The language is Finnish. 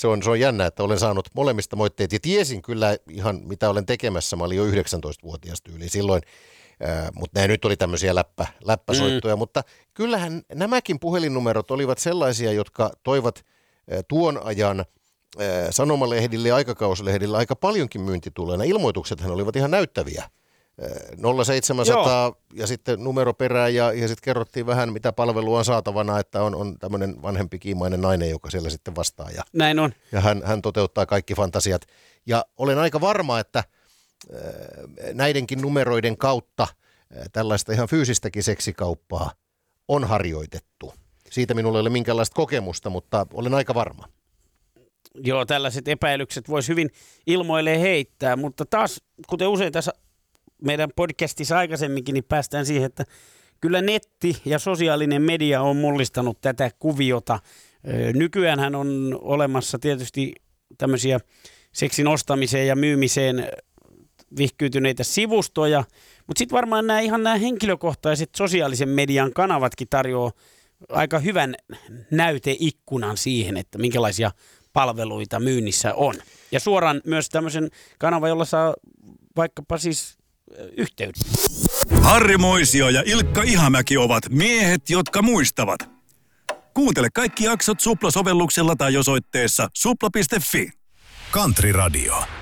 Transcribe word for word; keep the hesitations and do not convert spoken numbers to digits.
se, on, se on jännä, että olen saanut molemmista moitteet ja tiesin kyllä ihan mitä olen tekemässä. Mä olin jo yhdeksäntoistavuotias tyyli silloin, äh, mutta nämä nyt oli tämmöisiä läppä, läppäsoittoja. Mm. Mutta kyllähän nämäkin puhelinnumerot olivat sellaisia, jotka toivat äh, tuon ajan äh, sanomalehdille ja aikakauslehdille aika paljonkin myyntituloina. Ilmoituksethan olivat ihan näyttäviä. nolla seitsemänsataa Joo. ja sitten numero perään ja, ja sitten kerrottiin vähän, mitä palvelua on saatavana, että on, on tämmöinen vanhempi kiimainen nainen, joka siellä sitten vastaa. Ja, Näin on. Ja hän, hän toteuttaa kaikki fantasiat. Ja olen aika varma, että äh, näidenkin numeroiden kautta äh, tällaista ihan fyysistäkin seksikauppaa on harjoitettu. Siitä minulla ei ole minkäänlaista kokemusta, mutta olen aika varma. Joo, tällaiset epäilykset voisi hyvin ilmoilleen heittää, mutta taas, kuten usein tässä meidän podcastissa aikaisemminkin, niin päästään siihen, että kyllä netti ja sosiaalinen media on mullistanut tätä kuviota. Nykyäänhän on olemassa tietysti tämmöisiä seksin ostamiseen ja myymiseen vihkyytyneitä sivustoja, mutta sitten varmaan nämä ihan nämä henkilökohtaiset sosiaalisen median kanavatkin tarjoaa aika hyvän näyteikkunan siihen, että minkälaisia palveluita myynnissä on. Ja suoraan myös tämmöisen kanavan, jolla saa vaikkapa siis yhteyden. Harri Moisio ja Ilkka Ihamäki ovat miehet, jotka muistavat. Kuuntele kaikki jaksot Supla-sovelluksella tai osoitteessa supla piste fi. Country Radio.